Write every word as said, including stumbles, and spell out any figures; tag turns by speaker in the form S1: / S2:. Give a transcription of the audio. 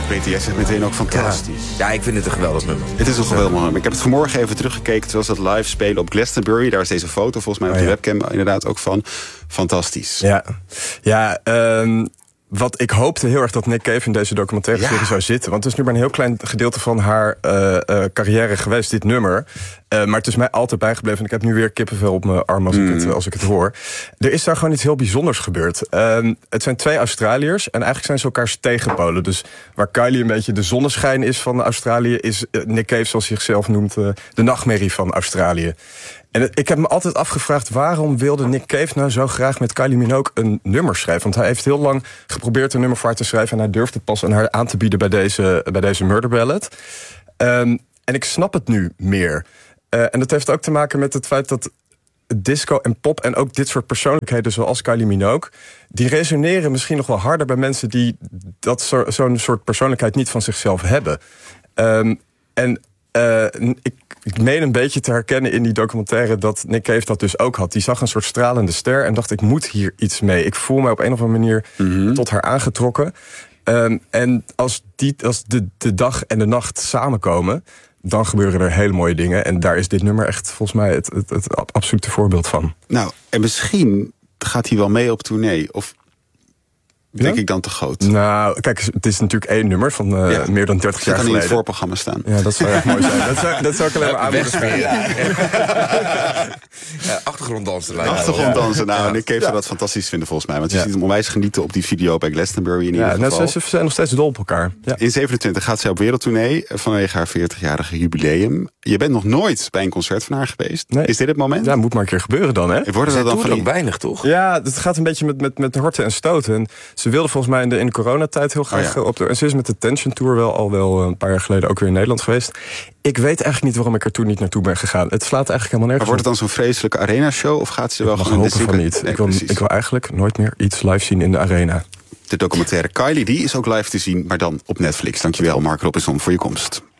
S1: Peter, jij zegt meteen ook fantastisch.
S2: Ja, ja, ik vind het een geweldig nummer.
S1: Het is een geweldig nummer. Ik heb het vanmorgen even teruggekeken terwijl ze dat live spelen op Glastonbury. Daar is deze foto volgens mij op de oh, ja. webcam inderdaad ook van. Fantastisch.
S3: Ja, ja um... wat ik hoopte heel erg dat Nick Cave in deze documentaire serie ja. zou zitten. Want het is nu maar een heel klein gedeelte van haar uh, uh, carrière geweest, dit nummer. Uh, maar het is mij altijd bijgebleven. En ik heb nu weer kippenvel op mijn arm als, mm. ik, het, als ik het hoor. Er is daar gewoon iets heel bijzonders gebeurd. Uh, het zijn twee Australiërs en eigenlijk zijn ze elkaars tegenpolen. Dus waar Kylie een beetje de zonneschijn is van Australië, is uh, Nick Cave, zoals hij zichzelf noemt, uh, de nachtmerrie van Australië. En ik heb me altijd afgevraagd, waarom wilde Nick Cave nou zo graag met Kylie Minogue een nummer schrijven? Want hij heeft heel lang geprobeerd een nummer voor haar te schrijven en hij durfde pas aan haar aan te bieden bij deze, bij deze Murder Ballad. Um, en ik snap het nu meer. Uh, en dat heeft ook te maken met het feit dat disco en pop en ook dit soort persoonlijkheden zoals Kylie Minogue, die resoneren misschien nog wel harder bij mensen die dat zo, zo'n soort persoonlijkheid niet van zichzelf hebben. Um, en uh, ik Ik meen een beetje te herkennen in die documentaire dat Nick Cave dat dus ook had. Die zag een soort stralende ster en dacht, ik moet hier iets mee. Ik voel me op een of andere manier mm-hmm. tot haar aangetrokken. Um, en als, die, als de, de dag en de nacht samenkomen, dan gebeuren er hele mooie dingen. En daar is dit nummer echt volgens mij het, het, het absolute voorbeeld van.
S1: Nou, en misschien gaat hij wel mee op tournee. Of denk ja? ik dan te groot?
S3: Nou, kijk, het is natuurlijk één nummer van uh, ja. meer dan dertig jaar geleden. Dat kan
S1: in het voorprogramma staan.
S3: Ja, dat zou echt mooi zijn. Dat zou, dat zou ik alleen maar aanmoedigen.
S2: Ja. ja, achtergronddansen.
S1: Achtergronddansen. Nou, ja. en ik Cave zou dat fantastisch vinden volgens mij. Want je ja. ziet hem onwijs genieten op die video bij Glastonbury in ieder
S3: ja,
S1: geval.
S3: Nou, ze zijn nog steeds dol op elkaar. Ja.
S1: In zevenentwintig gaat zij op wereldtournee vanwege haar veertigjarige jubileum. Je bent nog nooit bij een concert van haar geweest. Nee. Is dit het moment?
S3: Ja, moet maar een keer gebeuren dan, hè?
S1: Worden
S2: ze
S1: dat dan van
S2: ook weinig, toch?
S3: Ja, het gaat een beetje met, met, met horten en stoten. En ze wilde volgens mij in de, in de coronatijd heel graag oh ja. op de... En ze is met de Tension Tour wel al wel een paar jaar geleden ook weer in Nederland geweest. Ik weet eigenlijk niet waarom ik er toen niet naartoe ben gegaan. Het slaat eigenlijk helemaal nergens.
S1: Maar wordt het dan zo'n vreselijke arena-show? Of gaat ze wel gewoon...
S3: hopen van niet. Nee, ik, wil, ik wil eigenlijk nooit meer iets live zien in de arena.
S1: De documentaire Kylie, die is ook live te zien, maar dan op Netflix. Dankjewel, Mark Robinson, voor je komst.